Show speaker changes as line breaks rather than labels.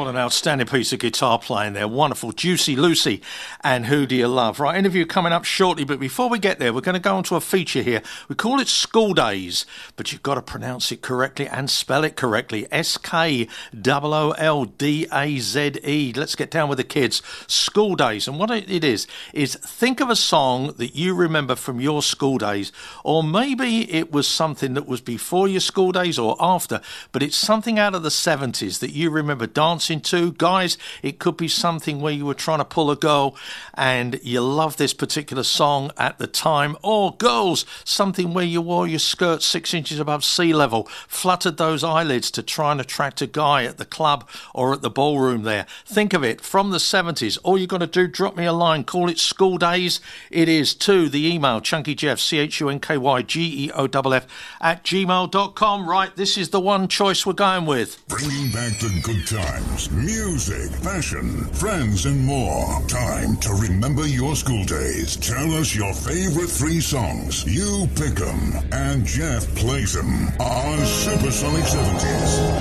What an outstanding piece of guitar playing there. Wonderful. Juicy Lucy and Who Do You Love? Right, interview coming up shortly, but before we get there, we're going to go on to a feature here. We call it School Days, but you've got to pronounce it correctly and spell it correctly. Skooldaze. Let's get down with the kids. School Days. And what it is think of a song that you remember from your school days, or maybe it was something that was before your school days or after, but it's something out of the 70s that you remember dancing to. Guys, it could be something where you were trying to pull a girl and you loved this particular song at the time. Or girls, something where you wore your skirt 6 inches above sea level, fluttered those eyelids to try and attract a guy at the club or at the ballroom there. Think of it from the 70s. All you got to do, drop me a line, call it School Days. It is to the email chunkyjeff, CHUNKYGEOFF @gmail.com. Right, this is the one choice we're going with.
Bringing back the good times, music, fashion, friends, and more. Time to remember your school days. Tell us your favorite 3 songs. You pick them, and Jeff plays them on Supersonic 70s.